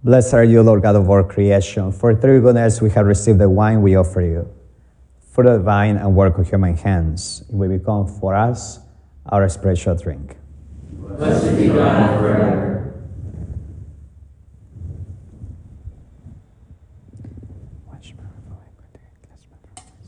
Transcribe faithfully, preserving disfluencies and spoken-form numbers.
Blessed are you, Lord God of all creation. For through your goodness we have received the wine we offer you. Fruit of the vine and work of human hands, it will become for us our spiritual drink. Blessed be God forever.